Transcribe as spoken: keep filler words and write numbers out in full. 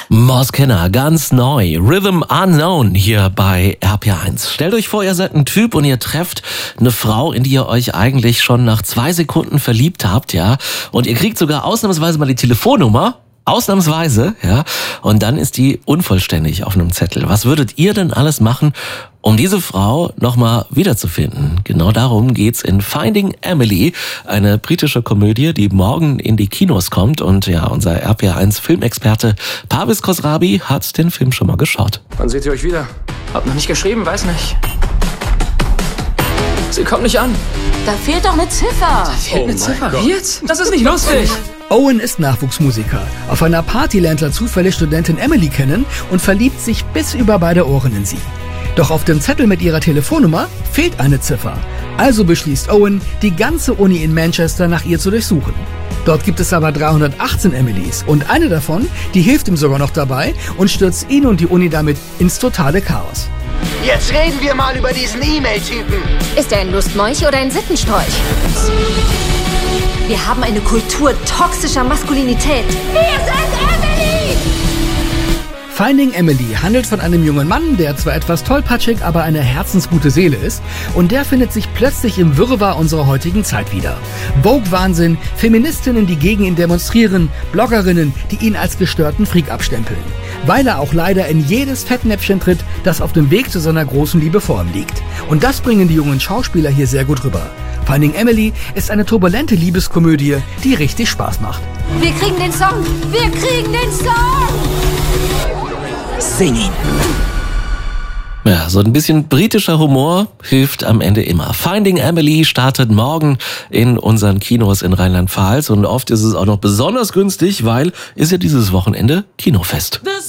Morskenner, ganz neu. Rhythm Unknown hier bei R P eins. Stellt euch vor, ihr seid ein Typ und ihr trefft eine Frau, in die ihr euch eigentlich schon nach zwei Sekunden verliebt habt, ja. Und ihr kriegt sogar ausnahmsweise mal die Telefonnummer. Ausnahmsweise, ja. Und dann ist die unvollständig auf einem Zettel. Was würdet ihr denn alles machen, um diese Frau nochmal wiederzufinden? Genau darum geht's in Finding Emily, eine britische Komödie, die morgen in die Kinos kommt. Und ja, unser R P eins Filmexperte Parviz Khosravi hat den Film schon mal geschaut. Wann seht ihr euch wieder? Hab noch nicht geschrieben, weiß nicht. Sie kommt nicht an. Da fehlt doch eine Ziffer. Da fehlt eine Ziffer. Wie jetzt? Das ist nicht lustig. Owen ist Nachwuchsmusiker. Auf einer Party lernt er zufällig Studentin Emily kennen und verliebt sich bis über beide Ohren in sie. Doch auf dem Zettel mit ihrer Telefonnummer fehlt eine Ziffer. Also beschließt Owen, die ganze Uni in Manchester nach ihr zu durchsuchen. Dort gibt es aber dreihundertachtzehn Emilys und eine davon, die hilft ihm sogar noch dabei und stürzt ihn und die Uni damit ins totale Chaos. Jetzt reden wir mal über diesen E-Mail-Typen. Ist er ein Lustmolch oder ein Sittenstrolch? Wir haben eine Kultur toxischer Maskulinität. Wir sind Emily! Finding Emily handelt von einem jungen Mann, der zwar etwas tollpatschig, aber eine herzensgute Seele ist. Und der findet sich plötzlich im Wirrwarr unserer heutigen Zeit wieder. Vogue-Wahnsinn, Feministinnen, die gegen ihn demonstrieren, Bloggerinnen, die ihn als gestörten Freak abstempeln. Weil er auch leider in jedes Fettnäpfchen tritt, das auf dem Weg zu seiner großen Liebe vor ihm liegt. Und das bringen die jungen Schauspieler hier sehr gut rüber. Finding Emily ist eine turbulente Liebeskomödie, die richtig Spaß macht. Wir kriegen den Song! Wir kriegen den Song! Sing ihn! Ja, so ein bisschen britischer Humor hilft am Ende immer. Finding Emily startet morgen in unseren Kinos in Rheinland-Pfalz und oft ist es auch noch besonders günstig, weil ist ja dieses Wochenende Kinofest.